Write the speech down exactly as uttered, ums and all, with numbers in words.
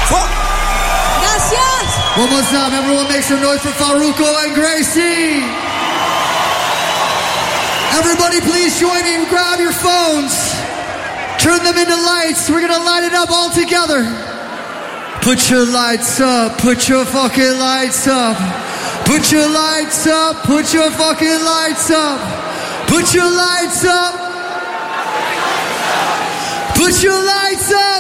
Gracias. One more time, everyone make some noise for Farruko and Gracie. Everybody please join me and grab your phones. Turn them into lights. We're gonna light it up all together. Put your lights up. Put your fucking lights up. Put your lights up. Put your fucking lights up. Put your lights up. Put your lights up.